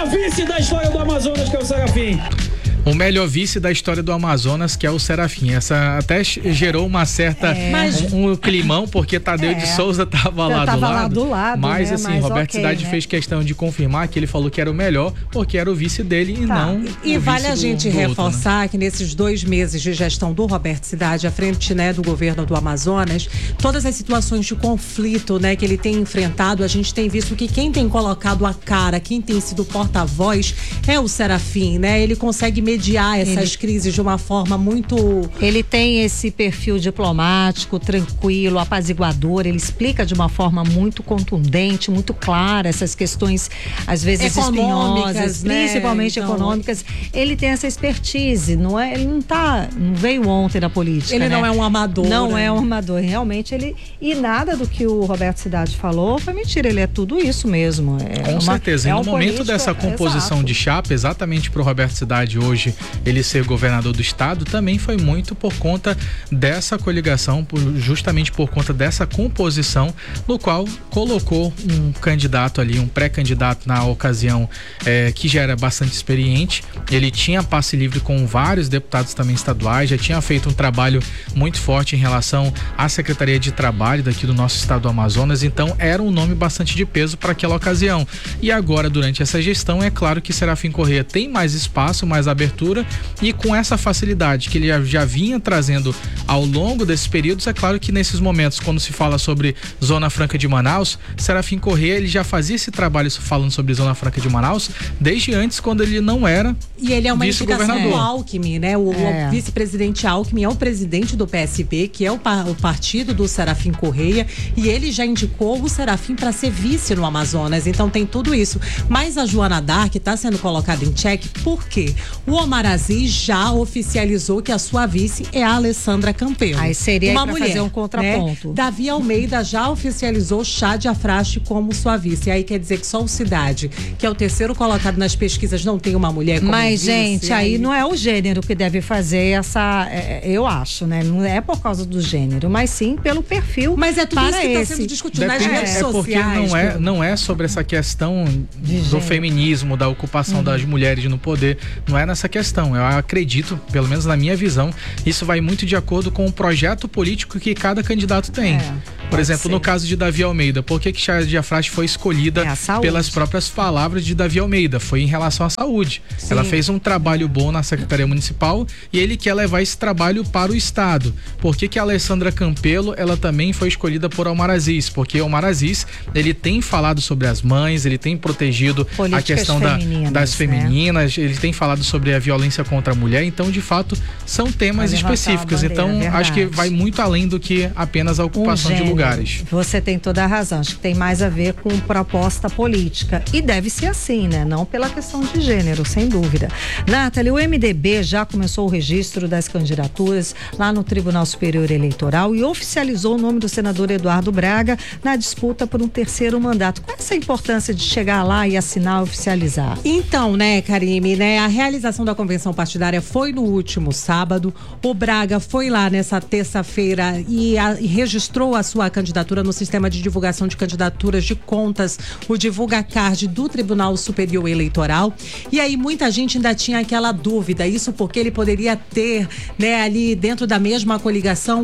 melhor vice da história do Amazonas, que é o Serafim. O melhor vice da história do Amazonas, que é o Serafim. Essa até gerou uma certa um climão, porque Tadeu de Souza tava lá do lado. Mas assim, Roberto Cidade fez questão de confirmar que ele falou que era o melhor, porque era o vice dele e não e o vale vice a gente do reforçar outro, né? que nesses 2 meses de gestão do Roberto Cidade à frente, né, do governo do Amazonas, todas as situações de conflito, né, que ele tem enfrentado, a gente tem visto que quem tem colocado a cara, quem tem sido porta-voz é o Serafim, né? Ele consegue mediar essas crises de uma forma muito... Ele tem esse perfil diplomático, tranquilo, apaziguador, ele explica de uma forma muito contundente, muito clara essas questões, às vezes espinhosas, né? Principalmente econômicas. Ele tem essa expertise, ele não veio ontem da política, ele, né? Não é um amador. Não é um amador, realmente ele... E nada do que o Roberto Cidade falou foi mentira, ele é tudo isso mesmo. Com certeza, e no momento dessa composição de chapa, exatamente pro Roberto Cidade hoje ele ser governador do estado, também foi muito por conta dessa coligação, justamente por conta dessa composição, no qual colocou um candidato ali, um pré-candidato na ocasião, que já era bastante experiente. Ele tinha passe livre com vários deputados também estaduais, já tinha feito um trabalho muito forte em relação à Secretaria de Trabalho daqui do nosso estado do Amazonas, então era um nome bastante de peso para aquela ocasião. E agora, durante essa gestão, é claro que Serafim Corrêa tem mais espaço, mais abertura, e com essa facilidade que ele já vinha trazendo ao longo desses períodos, é claro que nesses momentos, quando se fala sobre Zona Franca de Manaus, Serafim Corrêa, ele já fazia esse trabalho falando sobre Zona Franca de Manaus desde antes, quando ele não era e ele é uma indicação do Alckmin, né? O vice-presidente Alckmin é o presidente do PSB, que é o partido do Serafim Corrêa, e ele já indicou o Serafim para ser vice no Amazonas, então tem tudo isso. Mas a Joana Dark está sendo colocada em xeque, por quê? O Omar Aziz já oficializou que a sua vice é a Alessandra Campelo. Aí seria uma pra mulher, fazer um contraponto. Né? Davi Almeida já oficializou Chádia Afrache como sua vice. E aí quer dizer que só o Cidade, que é o terceiro colocado nas pesquisas, não tem uma mulher como Mas, vice. gente, aí não é o gênero que deve fazer essa... eu acho, né? Não é por causa do gênero, mas sim pelo perfil. Mas é tudo para isso que está sendo discutido nas redes sociais. Porque não é sobre essa questão do feminismo, da ocupação das mulheres no poder. Não é nessa questão. Eu acredito, pelo menos na minha visão, isso vai muito de acordo com o projeto político que cada candidato tem. Por exemplo, no caso de Davi Almeida, por que Chádia Afrache foi escolhida pelas próprias palavras de Davi Almeida? Foi em relação à saúde. Sim. Ela fez um trabalho bom na Secretaria Municipal e ele quer levar esse trabalho para o estado. Por que a Alessandra Campelo, ela também foi escolhida por Omar Aziz? Porque Omar Aziz, ele tem falado sobre as mães, ele tem protegido a questão das femininas, ele tem falado sobre a violência contra a mulher, então de fato são temas específicos, então acho que vai muito além do que apenas a ocupação de lugares. Você tem toda a razão, acho que tem mais a ver com proposta política e deve ser assim, né? Não pela questão de gênero, sem dúvida. Nathalie, o MDB já começou o registro das candidaturas lá no Tribunal Superior Eleitoral e oficializou o nome do senador Eduardo Braga na disputa por um terceiro mandato. Qual é essa importância de chegar lá e assinar, oficializar? Então, né, Karime, né, a realização da convenção partidária foi no último sábado. O Braga foi lá nessa terça-feira e registrou a sua candidatura no sistema de divulgação de candidaturas de contas, o DivulgaCard do Tribunal Superior Eleitoral. E aí muita gente ainda tinha aquela dúvida, isso porque ele poderia ter, né, ali dentro da mesma coligação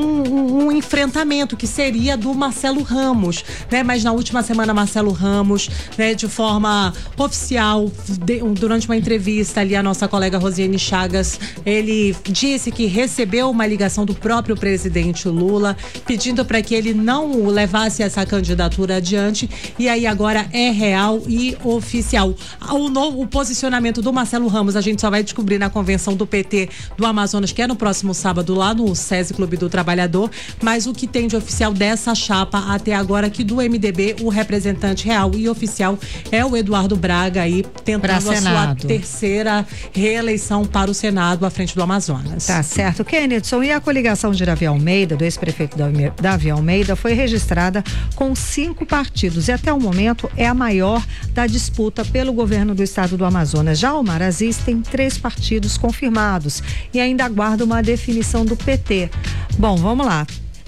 um enfrentamento que seria do Marcelo Ramos, né? Mas na última semana Marcelo Ramos, né, de forma oficial, durante uma entrevista ali, a nossa colega Rosiane Chagas, ele disse que recebeu uma ligação do próprio presidente Lula pedindo para que ele não levasse essa candidatura adiante, e aí agora é real e oficial. O posicionamento do Marcelo Ramos a gente só vai descobrir na convenção do PT do Amazonas, que é no próximo sábado lá no SESI Clube do Trabalhador, mas o que tem de oficial dessa chapa até agora, que do MDB, o representante real e oficial é o Eduardo Braga, aí tentando a sua terceira reeleição para o Senado à frente do Amazonas. Tá certo. Kennedson, e a coligação de Davi Almeida, do ex-prefeito Davi Almeida, foi registrada com 5 partidos e até o momento é a maior da disputa pelo governo do estado do Amazonas. Já Omar Aziz tem 3 partidos confirmados e ainda aguarda uma definição do PT. Bom, vamos lá.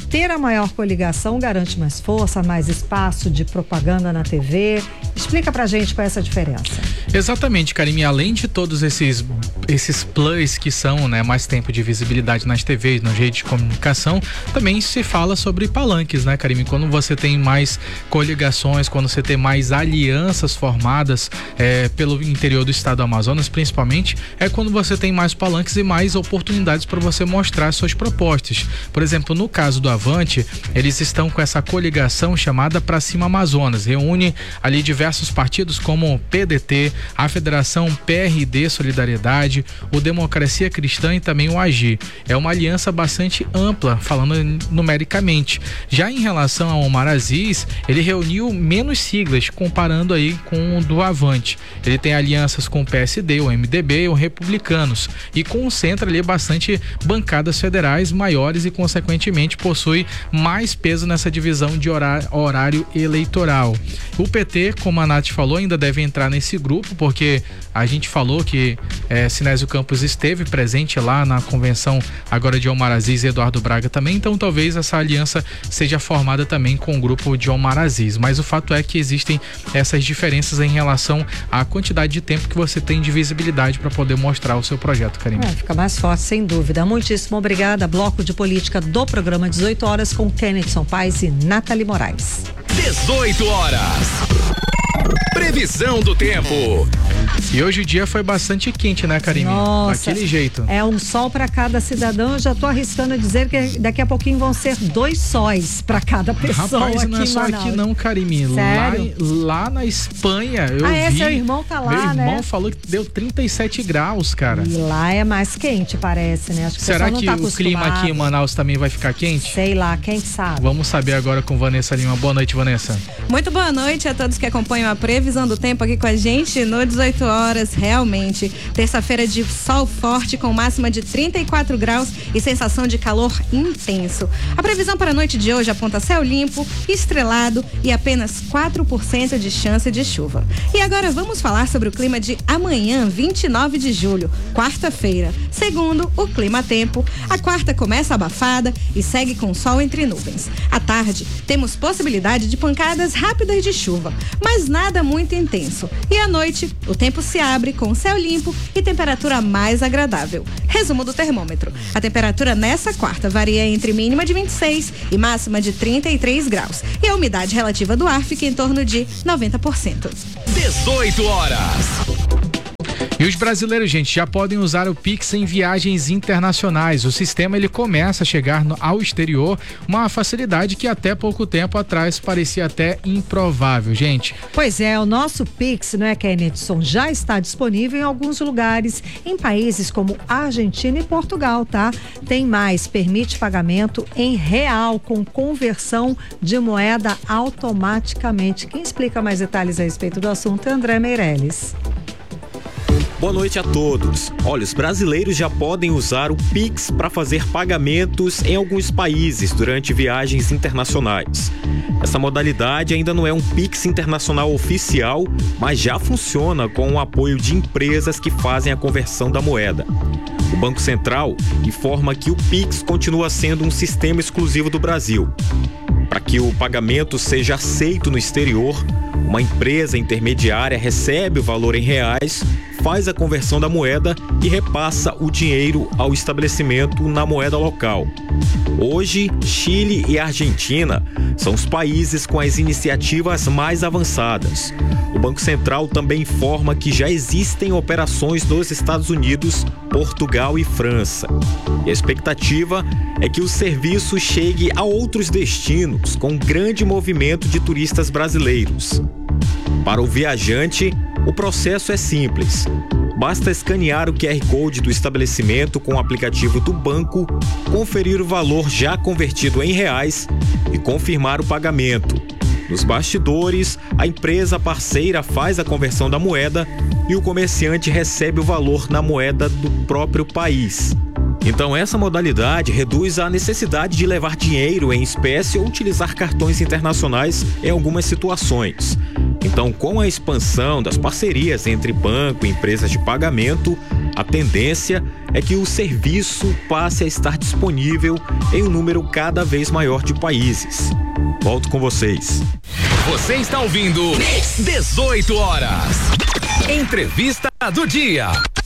ter a maior coligação garante mais força, mais espaço de propaganda na TV. Explica pra gente qual é essa diferença. Exatamente, Karime. Além de todos esses plus que são, né, mais tempo de visibilidade nas TVs, nas redes de comunicação, também se fala sobre palanques, né, Karime? Quando você tem mais coligações, quando você tem mais alianças formadas pelo interior do estado do Amazonas, principalmente, é quando você tem mais palanques e mais oportunidades para você mostrar suas propostas. Por exemplo, no caso do Avante, eles estão com essa coligação chamada Pra Cima Amazonas, reúne ali diversos partidos como o PDT, a Federação PRD Solidariedade, o Democracia Cristã e também o AGI. É uma aliança bastante ampla, falando numericamente. Já em relação ao Omar Aziz, ele reuniu menos siglas, comparando aí com o do Avante. Ele tem alianças com o PSD, o MDB e o Republicanos, e concentra ali bastante bancadas federais maiores e, consequentemente, possui mais peso nessa divisão de horário eleitoral. O PT, como a Nath falou, ainda deve entrar nesse grupo, porque a gente falou que Sinésio Campos esteve presente lá na convenção agora de Omar Aziz e Eduardo Braga também, então talvez essa aliança seja formada também com o grupo de Omar Aziz, mas o fato é que existem essas diferenças em relação à quantidade de tempo que você tem de visibilidade para poder mostrar o seu projeto, Karime. Fica mais forte, sem dúvida. Muitíssimo obrigada. Bloco de Política do programa 18 horas com Kennedson Paes e Nathalie Moraes. 18 horas. Previsão do tempo. E hoje o dia foi bastante quente, né, Karime? Nossa, daquele jeito. É um sol para cada cidadão. Eu já tô arriscando dizer que daqui a pouquinho vão ser 2 sóis para cada pessoa. Rapaz, não é só Manaus. aqui não, Karime. Lá na Espanha, eu vi. Seu irmão tá lá, Meu irmão falou que deu 37 graus, cara. E lá é mais quente, parece, né? Acho que será não que tá o clima aqui em Manaus também vai ficar quente? Sei lá, quem sabe. Vamos saber agora com Vanessa Lima. Boa noite, Vanessa. Muito boa noite a todos que acompanham a previsão do tempo aqui com a gente no 18 horas. Realmente, terça-feira de sol forte com máxima de 34 graus e sensação de calor intenso. A previsão para a noite de hoje aponta céu limpo, estrelado e apenas 4% de chance de chuva. E agora vamos falar sobre o clima de amanhã, 29 de julho, quarta-feira. Segundo o Clima Tempo, a quarta começa abafada e segue com sol entre nuvens. À tarde, temos possibilidade de pancadas rápidas de chuva, mas nada muito intenso. E à noite, o tempo se abre com céu limpo e temperatura mais agradável. Resumo do termômetro. A temperatura nessa quarta varia entre mínima de 26 e máxima de 33 graus. E a umidade relativa do ar fica em torno de 90%. 18 horas. E os brasileiros, gente, já podem usar o Pix em viagens internacionais. O sistema ele começa a chegar ao exterior, uma facilidade que até pouco tempo atrás parecia até improvável, gente. Pois é, o nosso Pix, não é, Kennedson, já está disponível em alguns lugares, em países como Argentina e Portugal, tá? Tem mais, permite pagamento em real com conversão de moeda automaticamente. Quem explica mais detalhes a respeito do assunto é André Meirelles. Boa noite a todos. Olha, os brasileiros já podem usar o Pix para fazer pagamentos em alguns países durante viagens internacionais. Essa modalidade ainda não é um Pix internacional oficial, mas já funciona com o apoio de empresas que fazem a conversão da moeda. O Banco Central informa que o Pix continua sendo um sistema exclusivo do Brasil. Para que o pagamento seja aceito no exterior, uma empresa intermediária recebe o valor em reais, faz a conversão da moeda e repassa o dinheiro ao estabelecimento na moeda local. Hoje, Chile e Argentina são os países com as iniciativas mais avançadas. O Banco Central também informa que já existem operações nos Estados Unidos, Portugal e França. E a expectativa é que o serviço chegue a outros destinos com grande movimento de turistas brasileiros. Para o viajante, o processo é simples. Basta escanear o QR Code do estabelecimento com o aplicativo do banco, conferir o valor já convertido em reais e confirmar o pagamento. Nos bastidores, a empresa parceira faz a conversão da moeda e o comerciante recebe o valor na moeda do próprio país. Então, essa modalidade reduz a necessidade de levar dinheiro em espécie ou utilizar cartões internacionais em algumas situações. Então, com a expansão das parcerias entre banco e empresas de pagamento, A tendência é que o serviço passe a estar disponível em um número cada vez maior de países. Volto com vocês. Você está ouvindo 18 horas. Entrevista do dia.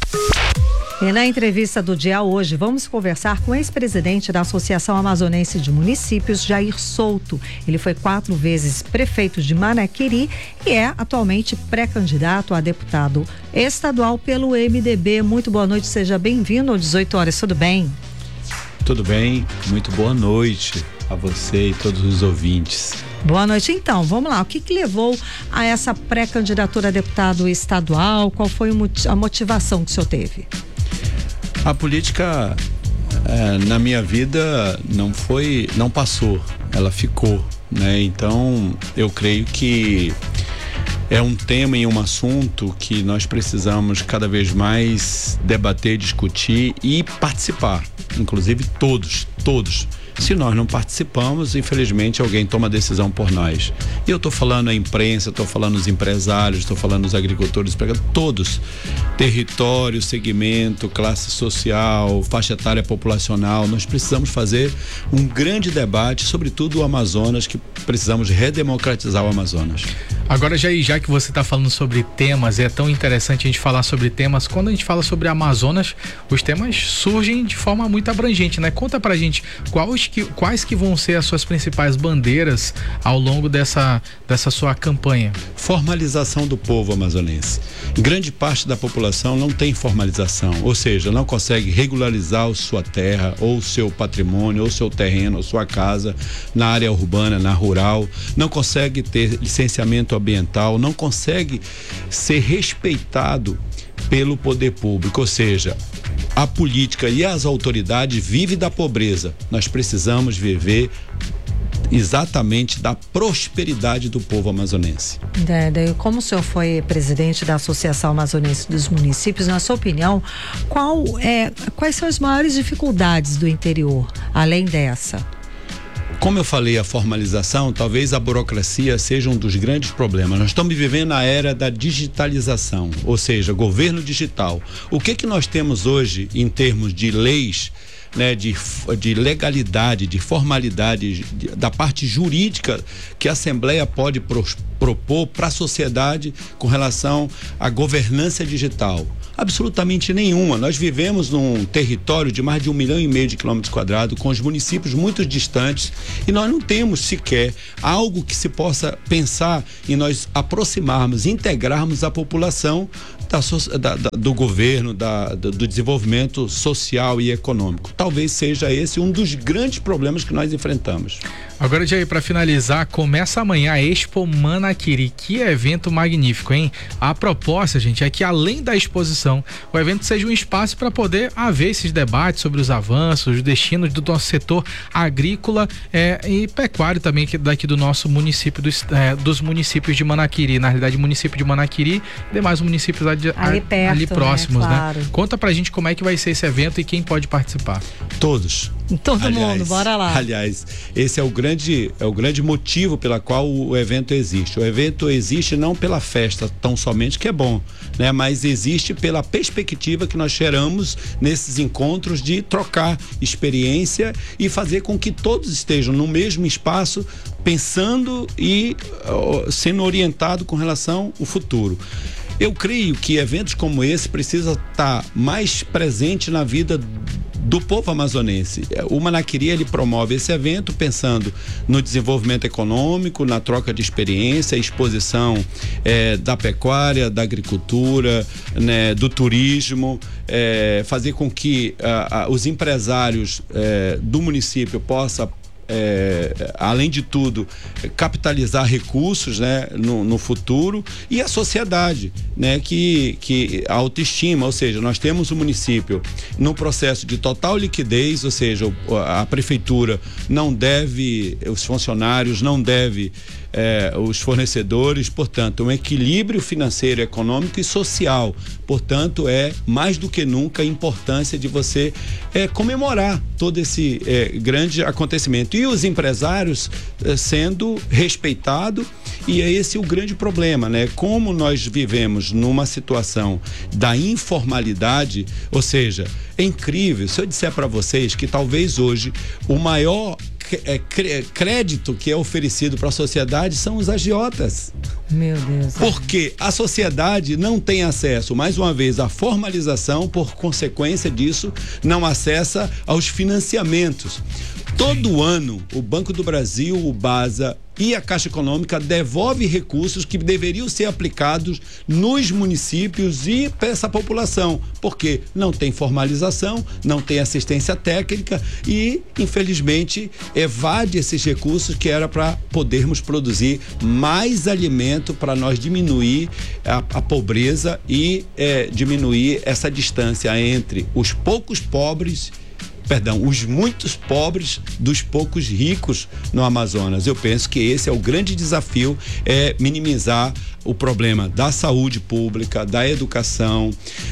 E na entrevista do dia hoje, vamos conversar com o ex-presidente da Associação Amazonense de Municípios, Jair Souto. Ele foi 4 vezes prefeito de Manaquiri e é atualmente pré-candidato a deputado estadual pelo MDB. Muito boa noite, seja bem-vindo ao 18 horas, tudo bem? Tudo bem, muito boa noite a você e todos os ouvintes. Boa noite, então, vamos lá, o que levou a essa pré-candidatura a deputado estadual? Qual foi a motivação que o senhor teve? A política na minha vida não passou, ela ficou, né? Então eu creio que é um tema e um assunto que nós precisamos cada vez mais debater, discutir e participar, inclusive todos. Se nós não participamos, infelizmente alguém toma a decisão por nós. E eu estou falando a imprensa, estou falando os empresários, estou falando os agricultores, todos. Território, segmento, classe social, faixa etária populacional. Nós precisamos fazer um grande debate, sobretudo o Amazonas, que precisamos redemocratizar o Amazonas. Agora, Jair, já que você está falando sobre temas, é tão interessante a gente falar sobre temas. Quando a gente fala sobre Amazonas, os temas surgem de forma muito abrangente, né? Conta pra gente quais que vão ser as suas principais bandeiras ao longo dessa sua campanha. Formalização do povo amazonense. Grande parte da população não tem formalização, ou seja, não consegue regularizar a sua terra, ou o seu patrimônio, ou o seu terreno, ou sua casa na área urbana, na rural, não consegue ter licenciamento ambiental, não consegue ser respeitado pelo poder público, ou seja, a política e as autoridades vivem da pobreza. Nós precisamos viver exatamente da prosperidade do povo amazonense. Como o senhor foi presidente da Associação Amazonense dos Municípios, na sua opinião, quais são as maiores dificuldades do interior, além dessa? Como eu falei, a formalização, talvez a burocracia seja um dos grandes problemas. Nós estamos vivendo a era da digitalização, ou seja, governo digital. O que nós temos hoje em termos de leis, né, de legalidade, de formalidade, da parte jurídica que a Assembleia pode propor para a sociedade com relação à governança digital? Absolutamente nenhuma. Nós vivemos num território de mais de 1,5 milhão de quilômetros quadrados, com os municípios muito distantes, e nós não temos sequer algo que se possa pensar em nós aproximarmos, integrarmos a população do governo, do desenvolvimento social e econômico. Talvez seja esse um dos grandes problemas que nós enfrentamos. Agora, Jair, para finalizar, começa amanhã a Expo Manaquiri. Que evento magnífico, hein? A proposta, gente, é que além da exposição, o evento seja um espaço para poder haver esses debates sobre os avanços, os destinos do nosso setor agrícola e pecuário também, daqui do nosso município, dos municípios de Manaquiri. Na realidade, município de Manaquiri e demais municípios ali perto, ali próximos, né? Claro. Conta pra gente como é que vai ser esse evento e quem pode participar. Todos. Todo mundo, bora lá. Aliás, esse é o grande motivo pela qual o evento existe. O evento existe não pela festa tão somente, que é bom, né? Mas existe pela perspectiva que nós geramos nesses encontros de trocar experiência e fazer com que todos estejam no mesmo espaço, pensando e sendo orientado com relação ao futuro. Eu creio que eventos como esse precisam estar mais presente na vida do povo amazonense. O Manaquiri, ele promove esse evento pensando no desenvolvimento econômico, na troca de experiência, exposição da pecuária, da agricultura, né, do turismo, fazer com que os empresários do município possam além de tudo, capitalizar recursos, né, no futuro, e a sociedade, né, que a autoestima, ou seja, nós temos o município no processo de total liquidez, ou seja, a prefeitura não deve, os funcionários não devem os fornecedores, portanto, um equilíbrio financeiro, econômico e social. Portanto, é mais do que nunca a importância de você comemorar todo esse grande acontecimento. E os empresários sendo respeitados, e é esse o grande problema, né? Como nós vivemos numa situação da informalidade, ou seja, é incrível, se eu disser para vocês que talvez hoje o maior crédito que é oferecido para a sociedade são os agiotas. Meu Deus. Porque a sociedade não tem acesso, mais uma vez, à formalização, por consequência disso, não acessa aos financiamentos. Todo ano, o Banco do Brasil, o BASA e a Caixa Econômica devolve recursos que deveriam ser aplicados nos municípios e para essa população, porque não tem formalização, não tem assistência técnica e, infelizmente, evade esses recursos que era para podermos produzir mais alimento para nós diminuir a pobreza e diminuir essa distância entre os poucos pobres, os muitos pobres dos poucos ricos no Amazonas. Eu penso que esse é o grande desafio, minimizar o problema da saúde pública, da educação,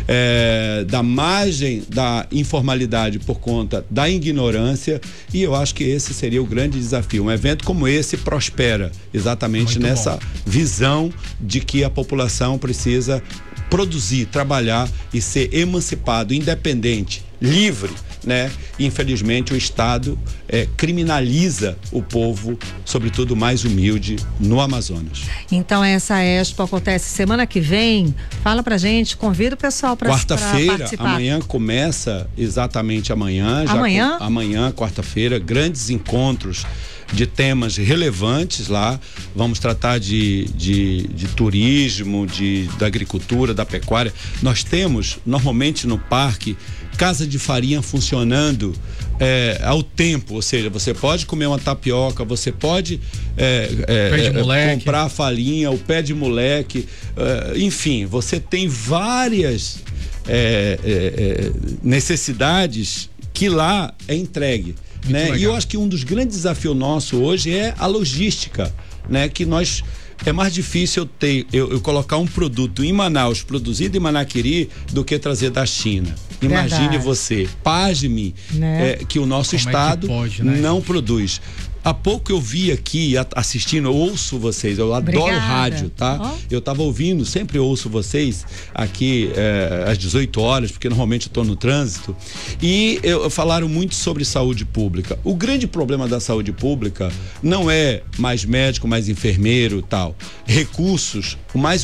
da margem da informalidade por conta da ignorância, e eu acho que esse seria o grande desafio. Um evento como esse prospera exatamente muito nessa visão de que a população precisa produzir, trabalhar e ser emancipado, independente, livre, né? Infelizmente o Estado criminaliza o povo, sobretudo mais humilde, no Amazonas. Então essa Expo acontece semana que vem. Fala pra gente, convida o pessoal para quarta-feira, amanhã começa exatamente amanhã. Amanhã, quarta-feira, grandes encontros de temas relevantes lá. Vamos tratar de turismo, da agricultura, da pecuária. Nós temos, normalmente no parque, casa de farinha funcionando ao tempo, ou seja, você pode comer uma tapioca, você pode comprar a farinha, o pé de moleque, enfim, você tem várias necessidades que lá é entregue. Né? E eu acho que um dos grandes desafios nosso hoje é a logística, né? Que é mais difícil eu colocar um produto em Manaus, produzido em Manaquiri, do que trazer da China. Imagine você, pasme, né? Que o nosso estado não produz. Há pouco eu vi aqui, assistindo, eu ouço vocês, eu adoro rádio, tá? Eu tava ouvindo, sempre ouço vocês aqui às 18 horas, porque normalmente eu tô no trânsito, e falaram muito sobre saúde pública. O grande problema da saúde pública não é mais médico, mais enfermeiro e tal. Recursos,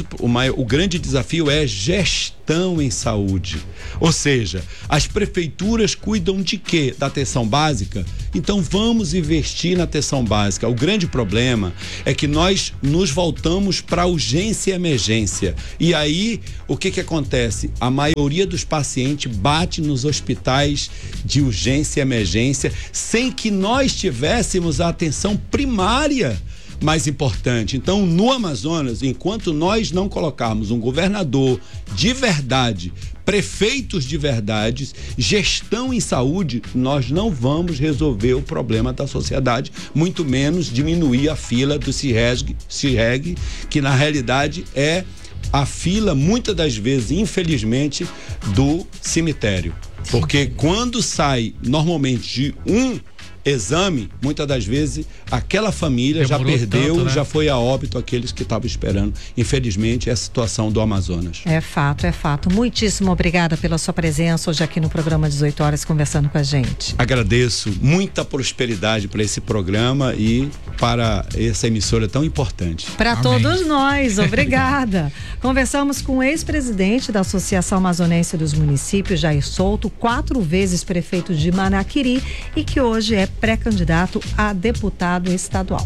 o grande desafio é gestão em saúde. Ou seja, as prefeituras cuidam de quê? Da atenção básica? Então vamos investir na atenção básica. O grande problema é que nós nos voltamos para urgência e emergência. E aí, o que acontece? A maioria dos pacientes bate nos hospitais de urgência e emergência sem que nós tivéssemos a atenção primária mais importante. Então, no Amazonas, enquanto nós não colocarmos um governador de verdade, prefeitos de verdade, gestão em saúde, nós não vamos resolver o problema da sociedade, muito menos diminuir a fila do CIRREG, que na realidade é a fila, muitas das vezes, infelizmente, do cemitério. Porque quando sai normalmente de um exame, muitas das vezes aquela família já perdeu, tanto, né? Já foi a óbito aqueles que estavam esperando. Infelizmente é a situação do Amazonas. É fato. Muitíssimo obrigada pela sua presença hoje aqui no programa 18 horas conversando com a gente. Agradeço, muita prosperidade para esse programa e para essa emissora tão importante. Para todos nós, obrigada. Conversamos com o ex-presidente da Associação Amazonense dos Municípios, Jair Souto, 4 vezes prefeito de Manaquiri e que hoje é pré-candidato a deputado estadual.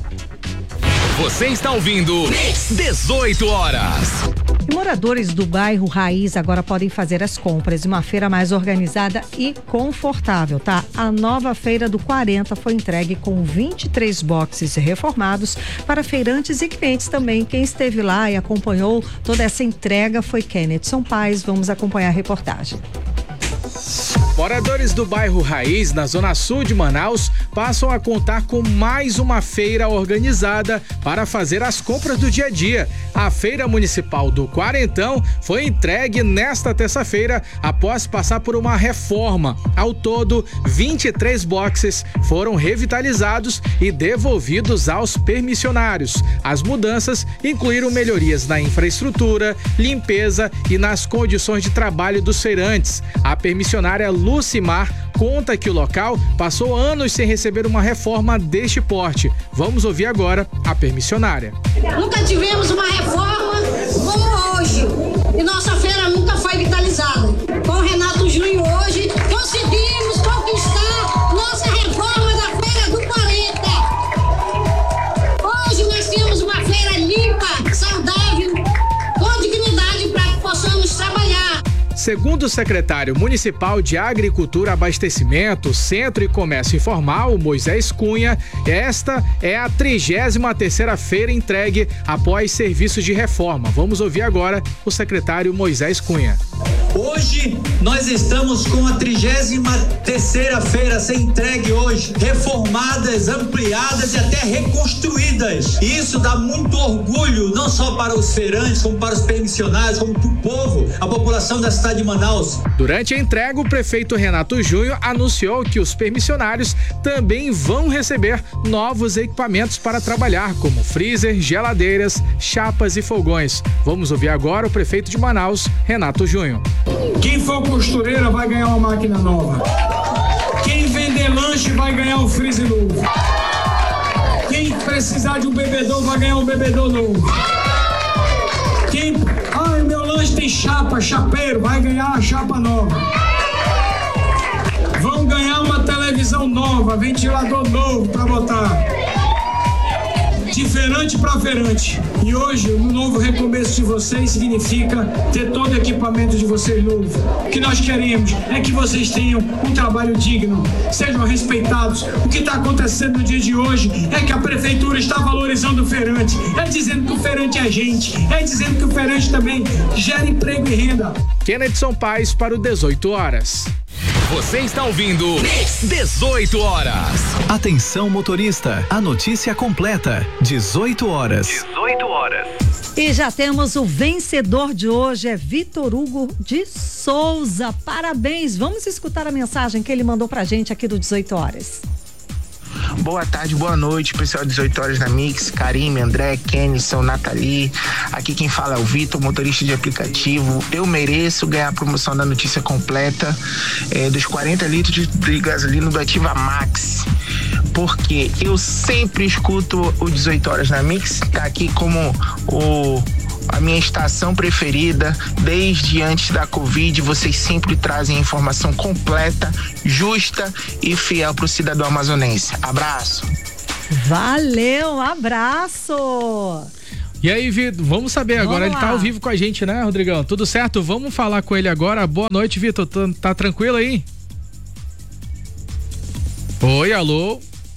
Você está ouvindo 18 horas. E moradores do bairro Raiz agora podem fazer as compras de uma feira mais organizada e confortável, tá? A nova feira do 40 foi entregue com 23 boxes reformados para feirantes e clientes também. Quem esteve lá e acompanhou toda essa entrega foi Kenneth Paes. Vamos acompanhar a reportagem. Moradores do bairro Raiz, na zona sul de Manaus, passam a contar com mais uma feira organizada para fazer as compras do dia a dia. A Feira Municipal do Quarentão foi entregue nesta terça-feira após passar por uma reforma. Ao todo, 23 boxes foram revitalizados e devolvidos aos permissionários. As mudanças incluíram melhorias na infraestrutura, limpeza e nas condições de trabalho dos feirantes. A permissionária Lucimar conta que o local passou anos sem receber uma reforma deste porte. Vamos ouvir agora a permissionária. Nunca tivemos uma reforma como hoje e nossa feira nunca foi vitalizada. Com o Renato Junho hoje conseguimos conquistar nossa reforma da Feira do 40. Hoje nós temos uma feira limpa, saudável, com dignidade para que possamos trabalhar. Segundo o secretário municipal de Agricultura, Abastecimento, Centro e Comércio Informal, Moisés Cunha, esta é a 33ª feira entregue após serviços de reforma. Vamos ouvir agora o secretário Moisés Cunha. Hoje nós estamos com a 33ª feira a ser entregue hoje, reformadas, ampliadas e até reconstruídas. E isso dá muito orgulho, não só para os feirantes, como para os permissionários, como para o povo, a população da cidade de Manaus. Durante a entrega, o prefeito Renato Junho anunciou que os permissionários também vão receber novos equipamentos para trabalhar, como freezer, geladeiras, chapas e fogões. Vamos ouvir agora o prefeito de Manaus, Renato Junho. Quem for costureira vai ganhar uma máquina nova. Quem vender lanche vai ganhar um freezer novo. Quem precisar de um bebedor vai ganhar um bebedor novo. Quem... meu lanche tem chapa, chapeiro, vai ganhar uma chapa nova. Vão ganhar uma televisão nova, ventilador novo para botar. De feirante para feirante. E hoje, o novo recomeço de vocês significa ter todo o equipamento de vocês novo. O que nós queremos é que vocês tenham um trabalho digno, sejam respeitados. O que está acontecendo no dia de hoje é que a prefeitura está valorizando o feirante, é dizendo que o feirante é gente, é dizendo que o feirante também gera emprego e renda. Kennedson Paes para o 18 horas. Você está ouvindo 18 horas. Atenção motorista, a notícia completa, 18 horas. 18 horas. E já temos o vencedor de hoje, é Vitor Hugo de Souza. Parabéns, vamos escutar a mensagem que ele mandou pra gente aqui do 18 horas. Boa tarde, boa noite, pessoal 18 horas na Mix, Karime, André, Kenison, Nathalie. Aqui quem fala é o Vitor, motorista de aplicativo. Eu mereço ganhar a promoção da notícia completa dos 40 litros de gasolina do Ativa Max. Porque eu sempre escuto o 18 horas na Mix, tá aqui como a minha estação preferida. Desde antes da Covid, vocês sempre trazem informação completa, justa e fiel para o cidadão amazonense. Abraço. Valeu, abraço. E aí, Vitor, vamos saber agora, ele tá ao vivo com a gente, né, Rodrigão? Tudo certo? Vamos falar com ele agora. Boa noite, Vitor, tá tranquilo aí? Oi, alô?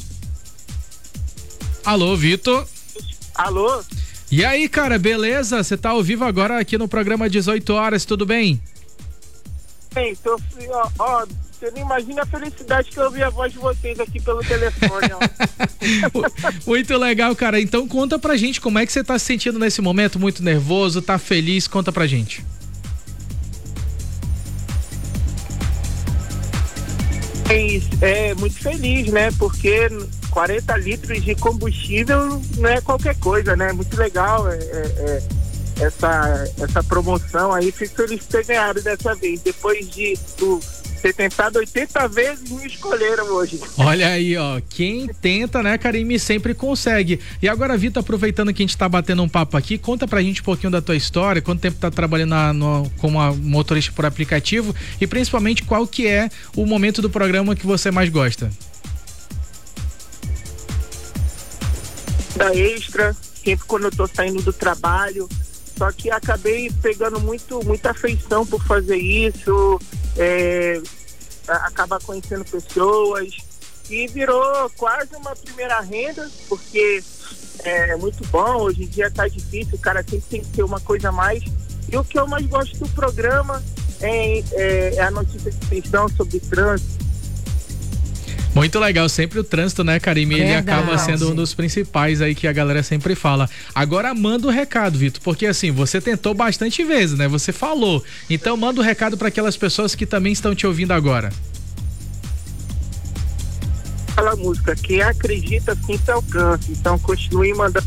Alô, Vitor? Alô? E aí, cara, beleza? Você tá ao vivo agora aqui no programa 18 horas, tudo bem? Bem, você não imagina a felicidade que eu ouvi a voz de vocês aqui pelo telefone, ó. Muito legal, cara. Então conta pra gente como é que você tá se sentindo nesse momento, muito nervoso, tá feliz? Conta pra gente. É muito feliz, né? Porque 40 litros de combustível não é qualquer coisa, né? Muito legal essa promoção aí. Fico feliz de ter ganhado dessa vez. Depois de ter tentado 80 vezes, me escolheram hoje. Olha aí, ó. Quem tenta, né, Karime, sempre consegue. E agora, Vitor, aproveitando que a gente tá batendo um papo aqui, conta pra gente um pouquinho da tua história, quanto tempo tá trabalhando como motorista por aplicativo e principalmente qual que é o momento do programa que você mais gosta. Da extra, sempre quando eu tô saindo do trabalho, só que acabei pegando muita afeição por fazer isso, acabar conhecendo pessoas e virou quase uma primeira renda, porque é muito bom, hoje em dia tá difícil, o cara sempre tem que ter uma coisa a mais. E o que eu mais gosto do programa a notícia que vocês dão sobre trânsito. Muito legal, sempre o trânsito, né, Karime? Ele acaba sendo um dos principais aí que a galera sempre fala. Agora manda o recado, Vitor, porque assim, você tentou bastante vezes, né? Você falou. Então manda o recado para aquelas pessoas que também estão te ouvindo agora. Aquela música, quem acredita sempre alcança, então continue mandando.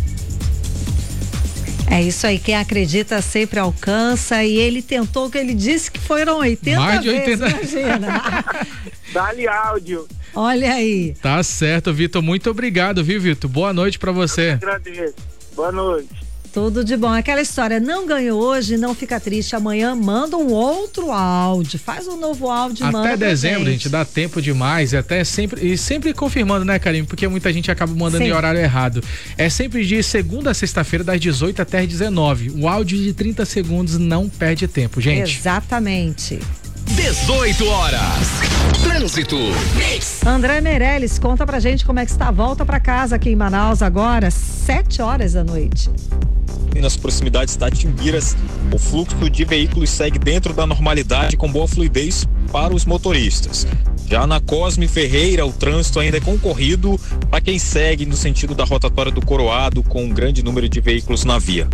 É isso aí, quem acredita sempre alcança, e ele tentou, que ele disse que foram 80 mais de 80 vezes, imagina. Dá-lhe áudio. Olha aí. Tá certo, Vitor, muito obrigado, viu, Vitor? Boa noite pra você. Eu agradeço. Boa noite. Tudo de bom. Aquela história, não ganhou hoje, não fica triste, amanhã manda um outro áudio, faz um novo áudio e manda até dezembro, gente, dá tempo demais, e até sempre confirmando, né, Karime, porque muita gente acaba mandando em horário errado. É sempre de segunda a sexta-feira, das 18 até as 19. O áudio de 30 segundos não perde tempo, gente. Exatamente. 18 horas. Trânsito. André Meirelles, conta pra gente como é que está a volta pra casa aqui em Manaus agora, 7 horas da noite. E nas proximidades da Timbiras, o fluxo de veículos segue dentro da normalidade com boa fluidez para os motoristas. Já na Cosme Ferreira, o trânsito ainda é concorrido para quem segue no sentido da rotatória do Coroado, com um grande número de veículos na via.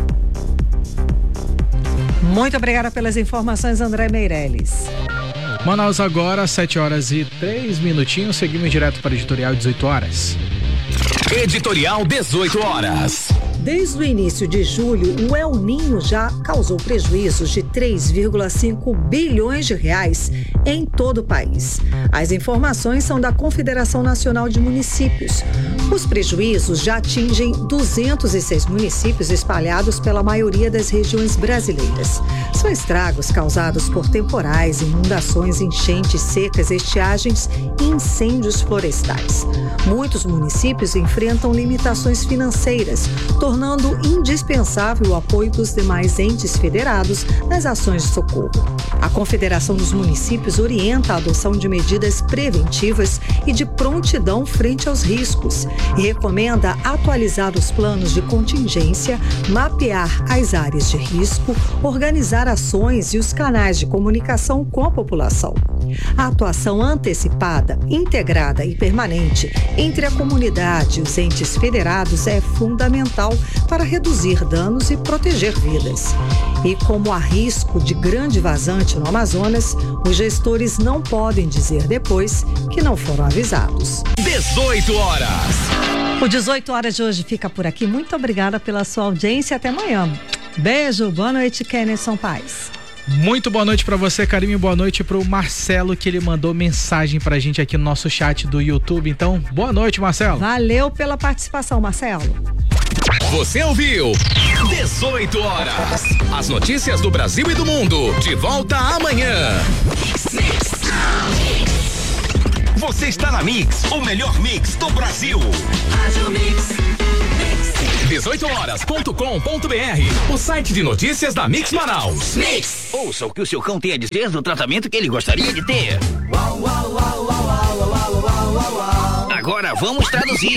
Muito obrigada pelas informações, André Meirelles. Manaus agora, 7 horas e 3 minutinhos, seguimos direto para o editorial 18 horas. Editorial 18 horas. Desde o início de julho, o El Niño já causou prejuízos de 3,5 bilhões de reais em todo o país. As informações são da Confederação Nacional de Municípios. Os prejuízos já atingem 206 municípios espalhados pela maioria das regiões brasileiras. São estragos causados por temporais, inundações, enchentes, secas, estiagens e incêndios florestais. Muitos municípios enfrentam limitações financeiras, tornando indispensável o apoio dos demais entes federados nas ações de socorro. A Confederação dos Municípios orienta a adoção de medidas preventivas e de prontidão frente aos riscos e recomenda atualizar os planos de contingência, mapear as áreas de risco, organizar ações e os canais de comunicação com a população. A atuação antecipada, integrada e permanente entre a comunidade e os entes federados é fundamental para reduzir danos e proteger vidas. E como há risco de grande vazante no Amazonas, os gestores não podem dizer depois que não foram avisados. 18 horas. O 18 horas de hoje fica por aqui. Muito obrigada pela sua audiência. Até amanhã. Beijo. Boa noite, Kennerson Paz. Muito boa noite pra você, Karime. Boa noite pro Marcelo, que ele mandou mensagem pra gente aqui no nosso chat do YouTube. Então, boa noite, Marcelo. Valeu pela participação, Marcelo. Você ouviu 18 horas. As notícias do Brasil e do mundo. De volta amanhã. Você está na Mix, o melhor mix do Brasil. 18horas.com.br, o site de notícias da Mix Manaus. Mix. Ouça o que o seu cão tem a dizer do tratamento que ele gostaria de ter. Agora vamos traduzir.